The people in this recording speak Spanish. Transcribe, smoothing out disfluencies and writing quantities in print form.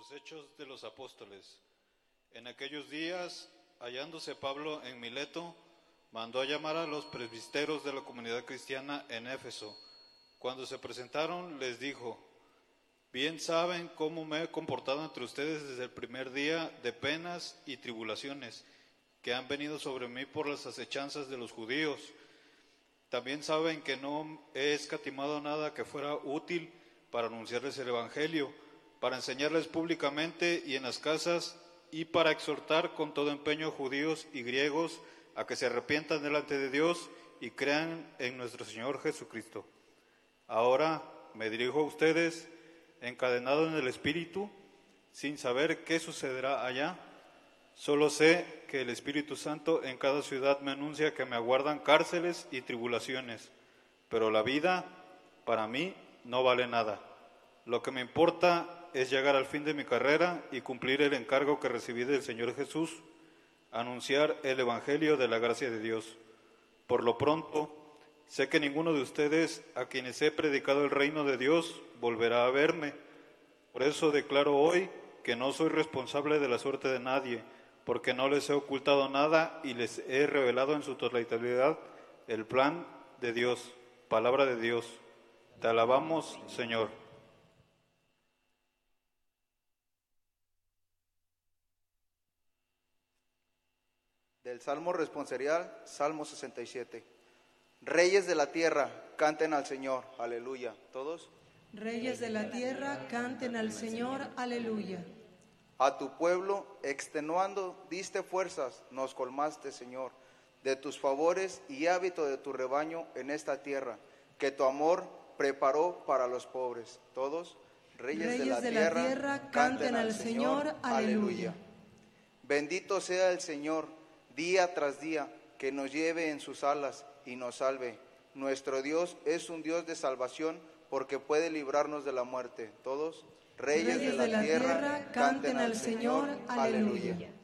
los Hechos de los Apóstoles. En aquellos días, hallándose Pablo en Mileto, mandó a llamar a los presbíteros de la comunidad cristiana en Éfeso. Cuando se presentaron, les dijo: bien saben cómo me he comportado entre ustedes desde el primer día de penas y tribulaciones que han venido sobre mí por las acechanzas de los judíos. También saben que no he escatimado nada que fuera útil para anunciarles el Evangelio, para enseñarles públicamente y en las casas, y para exhortar con todo empeño a judíos y griegos a que se arrepientan delante de Dios y crean en nuestro Señor Jesucristo. Ahora me dirijo a ustedes, encadenado en el Espíritu, sin saber qué sucederá allá. Solo sé que el Espíritu Santo en cada ciudad me anuncia que me aguardan cárceles y tribulaciones, pero la vida para mí no vale nada. Lo que me importa es llegar al fin de mi carrera y cumplir el encargo que recibí del Señor Jesús, anunciar el Evangelio de la gracia de Dios. Por lo pronto, sé que ninguno de ustedes a quienes he predicado el reino de Dios volverá a verme. Por eso declaro hoy que no soy responsable de la suerte de nadie, porque no les he ocultado nada y les he revelado en su totalidad el plan de Dios, palabra de Dios. Te alabamos, Señor. Del Salmo responsorial, Salmo 67. Reyes de la tierra, canten al Señor, aleluya. ¿Todos? Reyes de la tierra, canten al Señor, aleluya. A tu pueblo, extenuando, diste fuerzas, nos colmaste, Señor, de tus favores y hábito de tu rebaño en esta tierra, que tu amor preparó para los pobres. ¿Todos? Reyes de la tierra, canten al Señor, aleluya. Bendito sea el Señor, día tras día, que nos lleve en sus alas y nos salve. Nuestro Dios es un Dios de salvación, porque puede librarnos de la muerte. ¿Todos? Reyes de la tierra, canten al Señor, aleluya.